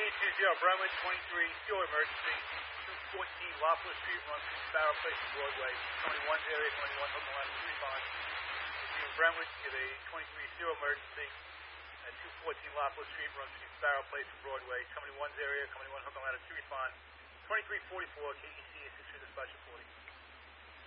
820 Brentwood, 23, Steel Emergency, 214 Lafayette Street, runs from Sparrow Place to Broadway, 21's area, 21 Hook and Ladder to respond. Receiving Brentwood, give a 23 Steel Emergency at 214 Lafayette Street, runs from Sparrow Place to Broadway, 21's area, 21 Hook and Ladder to respond. 2344, KEC, 6 dispatch 40.